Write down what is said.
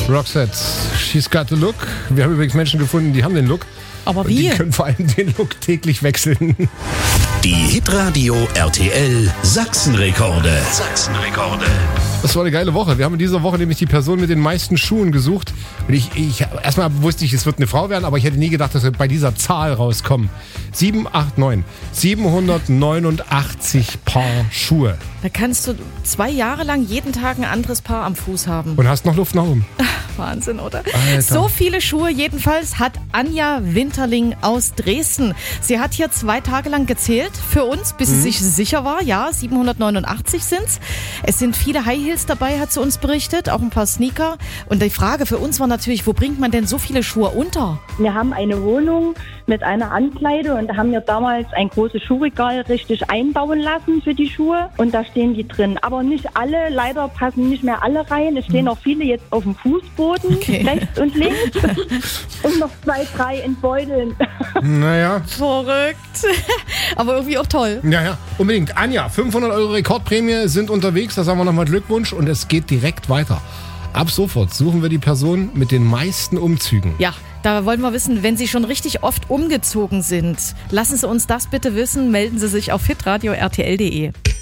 Roxette, she's got the look. Wir haben übrigens Menschen gefunden, die haben den Look. Aber wie? Die können vor allem den Look täglich wechseln. Die Hitradio RTL Sachsenrekorde. Das war eine geile Woche. Wir haben in dieser Woche nämlich die Person mit den meisten Schuhen gesucht. Und erstmal wusste ich, es wird eine Frau werden, aber ich hätte nie gedacht, dass wir bei dieser Zahl rauskommen. 789 Paar Schuhe. Da kannst du 2 Jahre lang jeden Tag ein anderes Paar am Fuß haben. Und hast noch Luft nach oben. Wahnsinn, oder? Alter. So viele Schuhe jedenfalls hat Anja Winterling aus Dresden. Sie hat hier 2 Tage lang gezählt für uns, bis sie sich sicher war. Ja, 789 sind's. Es sind viele High Heels dabei, hat sie uns berichtet, auch ein paar Sneaker. Und die Frage für uns war natürlich, wo bringt man denn so viele Schuhe unter? Wir haben eine Wohnung mit einer Ankleide und da haben wir damals ein großes Schuhregal richtig einbauen lassen für die Schuhe und da stehen die drin. Aber nicht alle, leider passen nicht mehr alle rein. Es stehen auch viele jetzt auf dem Fußboden, rechts und links und noch 2, 3 in Beuteln. Naja. Verrückt. Aber irgendwie auch toll. Ja, unbedingt. Anja, 500 € Rekordprämie sind unterwegs. Da sagen wir nochmal Glückwunsch und es geht direkt weiter. Ab sofort suchen wir die Person mit den meisten Umzügen. Ja, da wollen wir wissen, wenn Sie schon richtig oft umgezogen sind, lassen Sie uns das bitte wissen. Melden Sie sich auf hitradio rtl.de.